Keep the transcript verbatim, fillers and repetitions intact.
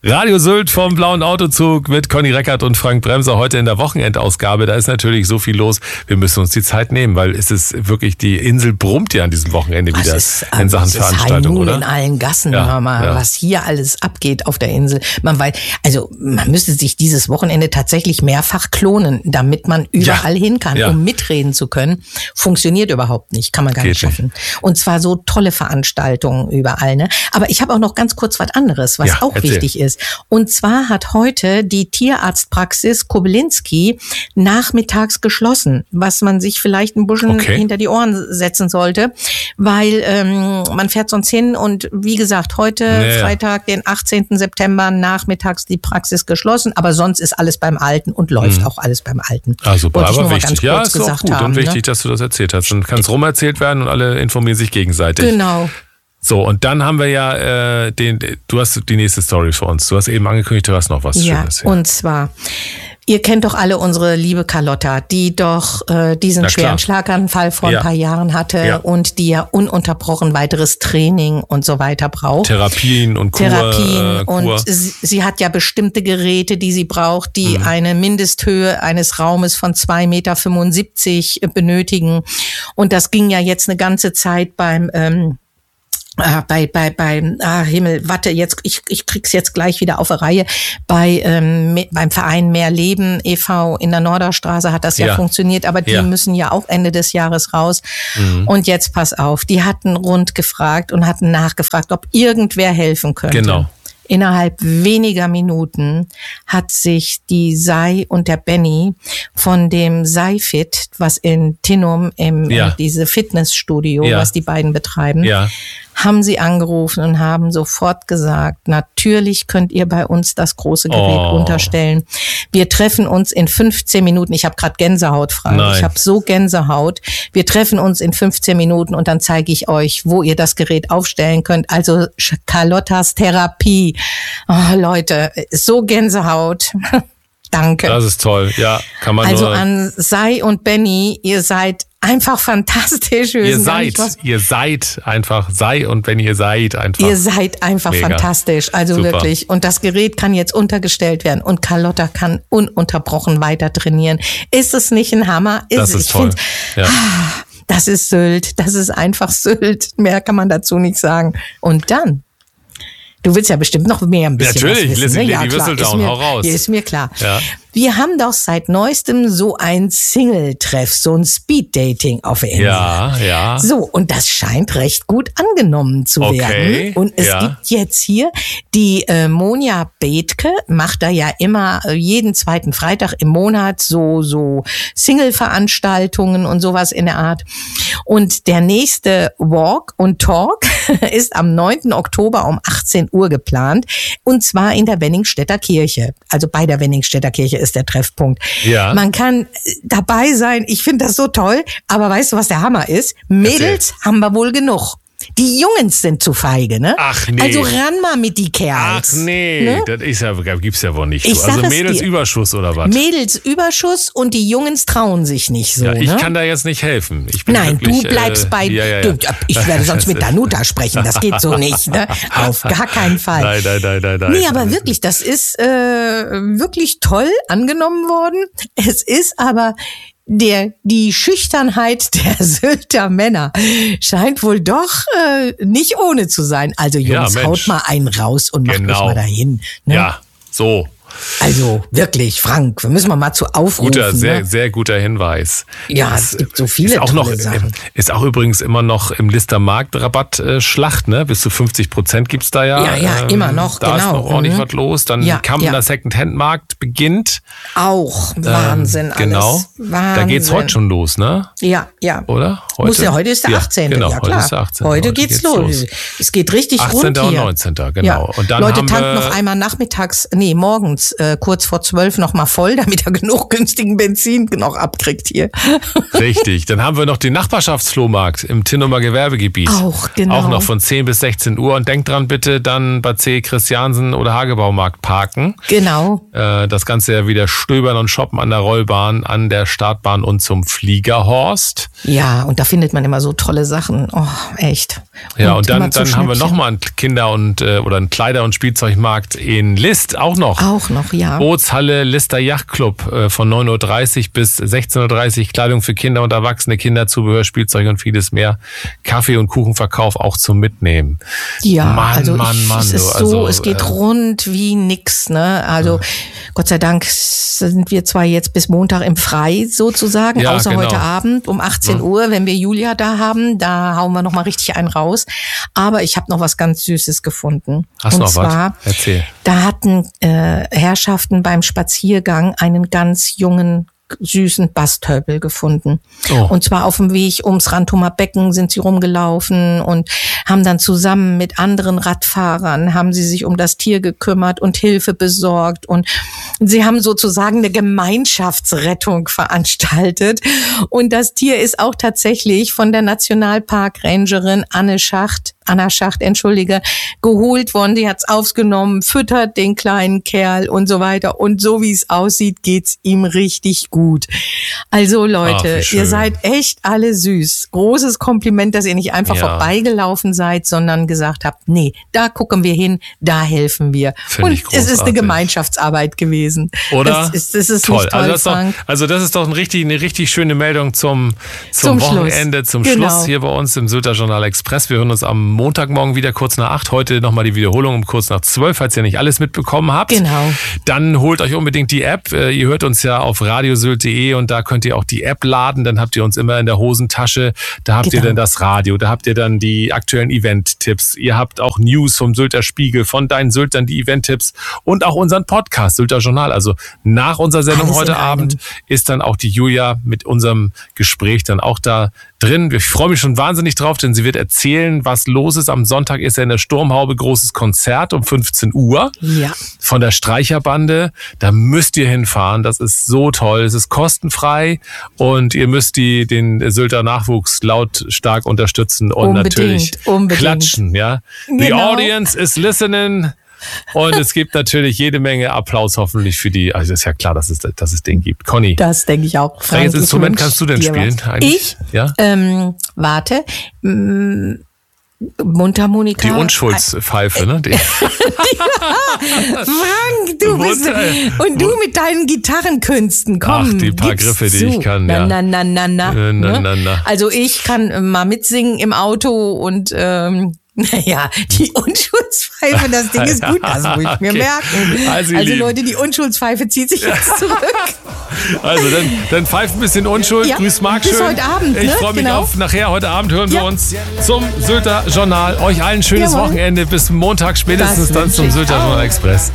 Radio Sylt vom Blauen Autozug mit Conny Reckert und Frank Bremser heute in der Wochenendausgabe. Da ist natürlich so viel los. Wir müssen uns die Zeit nehmen, weil es ist wirklich, die Insel brummt ja an diesem Wochenende wieder ist, in Sachen es ist Veranstaltung, oder? in allen Gassen, ja, hör mal, ja. was hier alles abgeht auf der Insel. Man weiß, also man müsste sich dieses Wochenende tatsächlich mehrfach klonen, damit man überall ja, hin kann, ja. um mitreden zu können. Funktioniert überhaupt nicht, kann man gar Geht nicht schaffen. Nicht. Und zwar so tolle Veranstaltungen überall, ne? Aber ich habe auch noch ganz kurz was anderes, was ja, auch erzähl. wichtig ist. Und zwar hat heute die Tierarztpraxis Kobylinski nachmittags geschlossen, was man sich vielleicht ein bisschen okay. hinter die Ohren setzen sollte, weil ähm, man fährt sonst hin und wie gesagt, heute naja. Freitag, den achtzehnten September, nachmittags die Praxis geschlossen, aber sonst ist alles beim Alten und läuft mhm. auch alles beim Alten. Ah, super, Wollte ich aber nur mal wichtig. ganz Ja, kurz ist auch gesagt gut haben, und wichtig, ne? dass du das erzählt hast. Dann kann es rumerzählt werden und alle informieren sich gegenseitig. Genau. So, und dann haben wir ja äh, den, du hast die nächste Story für uns. Du hast eben angekündigt, du hast noch was ja, Schönes. Ja, und zwar, ihr kennt doch alle unsere liebe Carlotta, die doch äh, diesen schweren Schlaganfall vor ja. ein paar Jahren hatte ja. und die ja ununterbrochen weiteres Training und so weiter braucht. Therapien und Kur. Therapien äh, Kur. und sie, sie hat ja bestimmte Geräte, die sie braucht, die mhm. eine Mindesthöhe eines Raumes von zwei Meter fünfundsiebzig benötigen. Und das ging ja jetzt eine ganze Zeit beim ähm, Ah, bei, bei, bei, ah, Himmel, warte, jetzt, ich, ich krieg's jetzt gleich wieder auf eine Reihe. Bei, ähm, beim Verein Mehr Leben e V in der Norderstraße hat das ja, ja funktioniert, aber die ja. müssen ja auch Ende des Jahres raus. Mhm. Und jetzt pass auf, die hatten rund gefragt und hatten nachgefragt, ob irgendwer helfen könnte. Genau. Innerhalb weniger Minuten hat sich die Sei und der Benny von dem Seifit, was in Tinnum im ja. diese Fitnessstudio, ja. was die beiden betreiben, ja. haben sie angerufen und haben sofort gesagt, natürlich könnt ihr bei uns das große Gerät oh. unterstellen. Wir treffen uns in fünfzehn Minuten. Ich habe gerade Gänsehaut, Frank. Nein. Ich habe so Gänsehaut. Wir treffen uns in fünfzehn Minuten und dann zeige ich euch, wo ihr das Gerät aufstellen könnt. Also Carlottas Therapie. Oh, Leute, so Gänsehaut. Danke. Das ist toll. Ja, kann man Also nur an Sei und Benny, ihr seid einfach fantastisch. Wir ihr seid, ihr seid einfach, sei und wenn ihr seid einfach. Ihr seid einfach Mega. Fantastisch, also Super. Wirklich. Und das Gerät kann jetzt untergestellt werden und Carlotta kann ununterbrochen weiter trainieren. Ist es nicht ein Hammer? Ist das ist ich toll. Find, ja. Das ist Sylt, das ist einfach Sylt. Mehr kann man dazu nicht sagen. Und dann, du willst ja bestimmt noch mehr ein bisschen Natürlich, was wissen. Lizzie, Ne? Ja, Lady klar, Whistledown, ist mir, hau raus. Ist mir klar. Ja. Wir haben doch seit neuestem so ein Single-Treff, so ein Speed-Dating auf der Insel. Ja, ja. So, und das scheint recht gut angenommen zu Okay, werden. Und es ja. gibt jetzt hier die äh, Monja Bethke, macht da ja immer äh, jeden zweiten Freitag im Monat so so Single-Veranstaltungen und sowas in der Art. Und der nächste Walk und Talk ist am neunten Oktober um achtzehn Uhr geplant. Und zwar in der Wenningstädter Kirche. Also bei der Wenningstädter Kirche ist der Treffpunkt. Ja. Man kann dabei sein. Ich finde das so toll. Aber weißt du, was der Hammer ist? Mädels Erzähl. haben wir wohl genug. Die Jungs sind zu feige, ne? Ach nee. Also ran mal mit die Kerls. Ach nee, ne? das ist ja, gibt's ja wohl nicht. Ich So. Also sag es Mädelsüberschuss oder was? Mädelsüberschuss und die Jungs trauen sich nicht so. Ja, ich ne? kann da jetzt nicht helfen. Ich bin Nein, wirklich, du bleibst äh, bei. Ja, ja, ja. Du, ich werde sonst mit Danuta sprechen. Das geht so nicht, ne? Auf gar keinen Fall. Nein, nein, nein, nein, nein. Nee, aber wirklich, das ist äh, wirklich toll angenommen worden. Es ist aber der die Schüchternheit der Sylter Männer scheint wohl doch äh, nicht ohne zu sein. Also Jungs, Ja, haut mal einen raus und macht Genau. mich mal dahin. Ne? Ja, so. Also wirklich, Frank, wir müssen mal, mal zu aufrufen. Guter, sehr, ne? sehr guter Hinweis. Ja, Das es gibt so viele ist auch tolle noch, Sachen. Ist auch übrigens immer noch im Lister Markt Rabatt äh, Schlacht, ne? Bis zu fünfzig Prozent gibt's da ja. Ja, ja, immer noch, da genau. ist noch ordentlich Mhm. was los. Dann Ja, Kammener ja. Second-Hand-Markt beginnt. Auch Wahnsinn Ähm, alles. Genau. Wahnsinn. Da geht's heute schon los, ne? Ja, ja. Oder? Heute? Muss ja, heute ist der Ja, achtzehnte Genau, Ja, heute klar. ist der achtzehnte Heute, Heute geht's, geht's los. los. Es geht richtig rund achtzehnten hier. und neunzehnten Genau. Ja. Und dann Leute haben tanken wir noch einmal nachmittags, nee, morgens abends äh, kurz vor zwölf nochmal voll, damit er genug günstigen Benzin noch abkriegt hier. Richtig. Dann haben wir noch den Nachbarschaftsflohmarkt im Tinnumer Gewerbegebiet. Auch, genau. Auch noch von zehn bis sechzehn Uhr. Und denkt dran, bitte dann bei C. Christiansen oder Hagebaumarkt parken. Genau. Äh, das Ganze ja wieder stöbern und shoppen an der Rollbahn, an der Startbahn und zum Fliegerhorst. Ja, und da findet man immer so tolle Sachen. Oh, echt. Ja, und, und dann, dann haben wir nochmal einen Kinder- und äh, oder einen Kleider- und Spielzeugmarkt in List, auch noch. Auch noch, ja. Bootshalle Lister Yachtclub äh, von neun Uhr dreißig bis sechzehn Uhr dreißig. Kleidung für Kinder und Erwachsene, Kinderzubehör, Spielzeug und vieles mehr. Kaffee- und Kuchenverkauf auch zum Mitnehmen. Ja, Mann, also Mann, ich, Mann. es ist also, so, es geht äh, rund wie nix, ne? Also ja. Gott sei Dank sind wir zwar jetzt bis Montag im Frei sozusagen, ja, außer genau. heute Abend um achtzehn ja. Uhr, wenn wir Julia da haben, da hauen wir nochmal richtig einen raus. Aber ich habe noch was ganz Süßes gefunden. Hast du noch zwar, was? Erzähl. Da hatten äh, Herrschaften beim Spaziergang einen ganz jungen süßen Bastölpel gefunden. Oh. Und zwar auf dem Weg ums Rantumer Becken sind sie rumgelaufen und haben dann zusammen mit anderen Radfahrern, haben sie sich um das Tier gekümmert und Hilfe besorgt. Und sie haben sozusagen eine Gemeinschaftsrettung veranstaltet. Und das Tier ist auch tatsächlich von der Nationalpark-Rangerin Anne Schacht, Anna Schacht, entschuldige, geholt worden. Die hat's aufgenommen, füttert den kleinen Kerl und so weiter. Und so wie es aussieht, geht's ihm richtig gut. Gut. Also Leute, Ach, ihr seid echt alle süß. Großes Kompliment, dass ihr nicht einfach ja. vorbeigelaufen seid, sondern gesagt habt, nee, da gucken wir hin, da helfen wir. Find und ich großartig. Es ist eine Gemeinschaftsarbeit gewesen. Oder? Das ist, das ist toll. Nicht toll, also, das doch, also das ist doch ein richtig, eine richtig schöne Meldung zum, zum, zum Wochenende, Schluss. zum genau. Schluss hier bei uns im Sylter Journal Express. Wir hören uns am Montagmorgen wieder kurz nach acht. Heute nochmal die Wiederholung um kurz nach zwölf, falls ihr nicht alles mitbekommen habt. Genau. Dann holt euch unbedingt die App. Ihr hört uns ja auf radiosylt punkt de und da könnt ihr auch die App laden. Dann habt ihr uns immer in der Hosentasche. Da habt genau. ihr dann das Radio, da habt ihr dann die aktuellen Event-Tipps. Ihr habt auch News vom Sylter Spiegel, von deinen Syltern die Event-Tipps und auch unseren Podcast, Sylter Journal. Also nach unserer Sendung Alles heute Abend ist dann auch die Julia mit unserem Gespräch dann auch da drin. Ich freue mich schon wahnsinnig drauf, denn sie wird erzählen, was los ist. Am Sonntag ist ja in der Sturmhaube großes Konzert um fünfzehn Uhr ja. von der Streicherbande. Da müsst ihr hinfahren. Das ist so toll. Es ist kostenfrei und ihr müsst die, den Sylter Nachwuchs lautstark unterstützen und unbedingt, natürlich unbedingt. klatschen. Ja? Genau. The audience is listening. Und es gibt natürlich jede Menge Applaus hoffentlich für die, also ist ja klar, dass es, dass es den gibt. Conny. Das denke ich auch. Frank, welches Instrument kannst du denn spielen? Ich? Ja? Ähm, warte. Mundharmonika. Die Unschuldspfeife, ne? Die. Frank, du bist, und du mit deinen Gitarrenkünsten, komm. Ach, die paar Griffe, die zu. ich kann, na, ja. Na, na, na, na, na, na, na, na. Also ich kann mal mitsingen im Auto und ähm, naja, die Unschuldspfeife, das Ding ist gut, das muss ich mir okay. merken. Also, also Leute, die Unschuldspfeife zieht sich jetzt zurück. Also dann, dann pfeift ein bisschen Unschuld. Ja, Grüß Marc schön. Bis heute Abend. Ich ne? freue mich genau. auf nachher. Heute Abend hören wir ja. uns zum Sylter Journal. Euch allen ein schönes Jawohl. Wochenende. Bis Montag spätestens das dann zum Sylter Journal Express.